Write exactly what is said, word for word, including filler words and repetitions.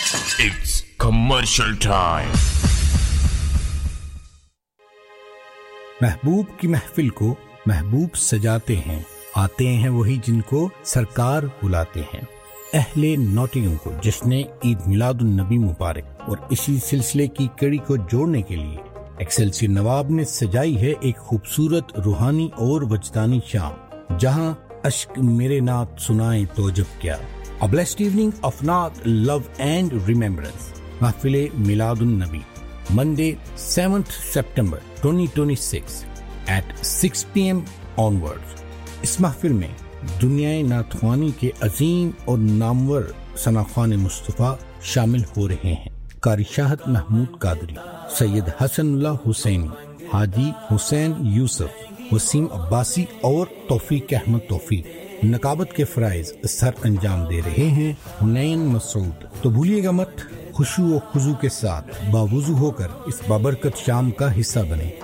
It's commercial time. محبوب کی محفل کو محبوب سجاتے ہیں، آتے ہیں وہی جن کو سرکار بلاتے ہیں۔ اہل نوٹنگم کو جشن عید میلاد النبی مبارک، اور اسی سلسلے کی کڑی کو جوڑنے کے لیے ایکسلسیئر نواب نے سجائی ہے ایک خوبصورت روحانی اور وجدانی شام، جہاں اشک میرے نعت سنائیں تو جب کیا۔ A blessed evening of Naat, love and remembrance. محفل میلاد النبی Monday seventh September twenty twenty-six at six p m onwards. اس محفل میں دنیائے نعتخوانی کے عظیم اور نامور ثناخوان مصطفیٰ شامل ہو رہے ہیں۔ قاری شاہد محمود قادری، سید حسن اللہ حسینی، حاجی حسین یوسف، وسیم عباسی اور توفیق احمد توفیق نقابت کے فرائض سر انجام دے رہے ہیں۔ حنین مسعود، تو بھولیے گا مت، خشوع و خضوع کے ساتھ باوضو ہو کر اس بابرکت شام کا حصہ بنے۔